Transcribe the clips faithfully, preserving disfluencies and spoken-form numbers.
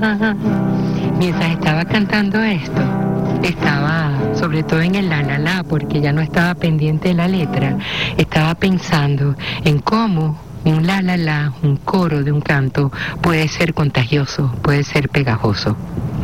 Mientras estaba cantando esto, estaba, sobre todo en el la la la, porque ya no estaba pendiente de la letra, estaba pensando en cómo un la la la, un coro de un canto, puede ser contagioso, puede ser pegajoso.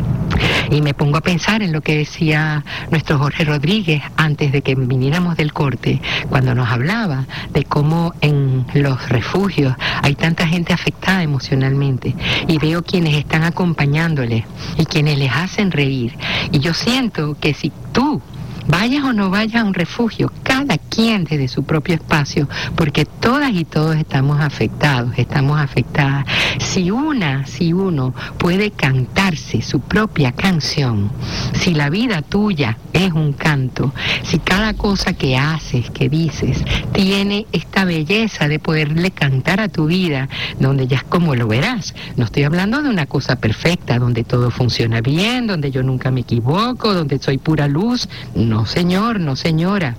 Y me pongo a pensar en lo que decía nuestro Jorge Rodríguez antes de que viniéramos del corte, cuando nos hablaba de cómo en los refugios hay tanta gente afectada emocionalmente, y veo quienes están acompañándoles y quienes les hacen reír. Y yo siento que si tú vayas o no vayas a un refugio, cada quien desde su propio espacio, porque todas y todos estamos afectados, estamos afectadas. Si una, si uno puede cantarse su propia canción, si la vida tuya es un canto, si cada cosa que haces, que dices, tiene esta belleza de poderle cantar a tu vida, donde ya es como lo verás. No estoy hablando de una cosa perfecta, donde todo funciona bien, donde yo nunca me equivoco, donde soy pura luz. No, señor, no, señora.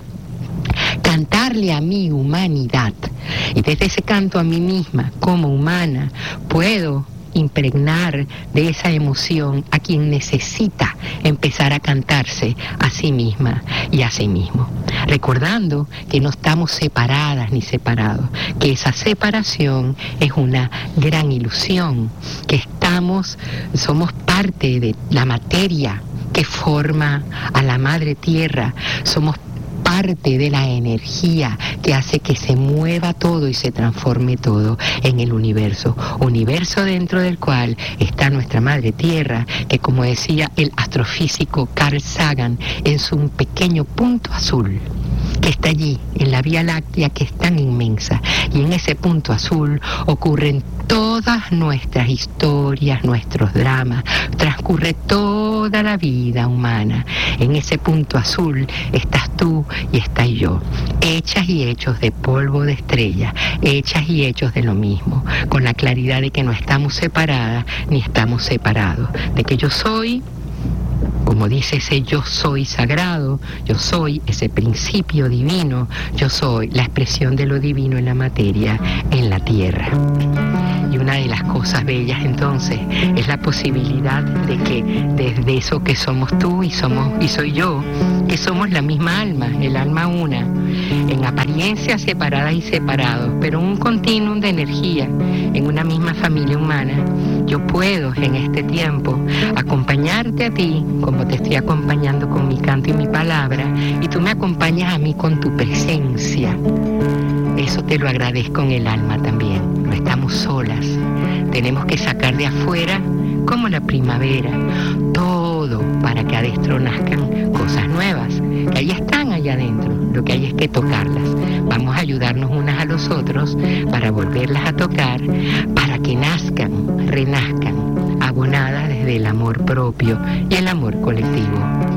Cantarle a mi humanidad, y desde ese canto a mí misma como humana puedo impregnar de esa emoción a quien necesita empezar a cantarse a sí misma y a sí mismo, recordando que no estamos separadas ni separados, que esa separación es una gran ilusión, que estamos, somos parte de la materia que forma a la madre tierra, somos parte de la energía que hace que se mueva todo y se transforme todo en el universo, universo dentro del cual está nuestra madre tierra, que, como decía el astrofísico Carl Sagan, es un pequeño punto azul que está allí en la Vía Láctea, que es tan inmensa, y en ese punto azul ocurren todas nuestras historias, nuestros dramas, transcurre toda la vida humana. En ese punto azul estás tú y está yo, hechas y hechos de polvo de estrella, hechas y hechos de lo mismo, con la claridad de que no estamos separadas ni estamos separados, de que yo soy, como dice ese yo soy sagrado, yo soy ese principio divino, yo soy la expresión de lo divino en la materia, en la tierra. Y una de las cosas bellas entonces es la posibilidad de que desde eso que somos tú y somos y soy yo, que somos la misma alma, el alma una, en apariencia separadas y separados, pero un continuum de energía en una misma familia humana. Yo puedo en este tiempo acompañarte a ti como te estoy acompañando con mi canto y mi palabra, y tú me acompañas a mí con tu presencia. Eso te lo agradezco en el alma también. No estamos solas. Tenemos que sacar de afuera, como la primavera, todo para que adentro nazcan cosas nuevas, que ahí están allá adentro. Lo que hay es que tocarlas. Vamos a ayudarnos unas a los otros para volverlas a tocar, para que nazcan, renazcan, abonadas desde el amor propio y el amor colectivo.